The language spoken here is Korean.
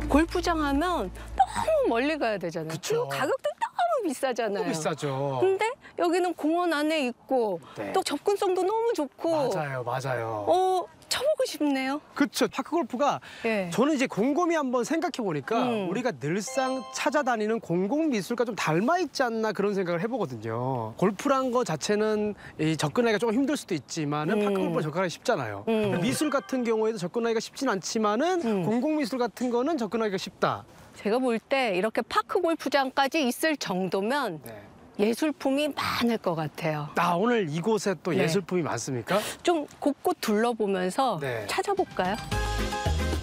골프장 하면 너무 멀리 가야 되잖아요. 그쵸. 그리고 가격도 너무 비싸잖아요. 비싸죠. 근데 여기는 공원 안에 있고 네. 또 접근성도 너무 좋고 맞아요. 쳐보고 싶네요. 그렇죠. 파크 골프가 예. 저는 이제 곰곰이 한번 생각해 보니까 우리가 늘상 찾아다니는 공공미술과 좀 닮아 있지 않나 그런 생각을 해보거든요. 골프란 거 자체는 이 접근하기가 조금 힘들 수도 있지만은 파크 골프는 접근하기 쉽잖아요. 미술 같은 경우에도 접근하기가 쉽진 않지만은 공공미술 같은 거는 접근하기가 쉽다. 제가 볼 때 이렇게 파크 골프장까지 있을 정도면 네. 예술품이 많을 것 같아요. 오늘 이곳에 또 네. 예술품이 많습니까? 좀 곳곳 둘러보면서 네. 찾아볼까요?